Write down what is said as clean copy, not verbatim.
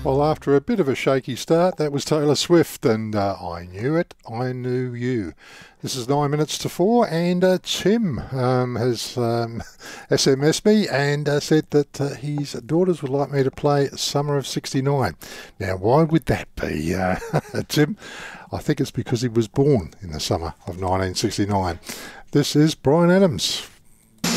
Well, after a bit of a shaky start, that was Taylor Swift, and I knew it, I knew you. This is 9 minutes to 4, and Tim has SMS'd me and said that his daughters would like me to play Summer of '69. Now, why would that be, Tim? I think it's because he was born in the summer of 1969. This is Brian Adams.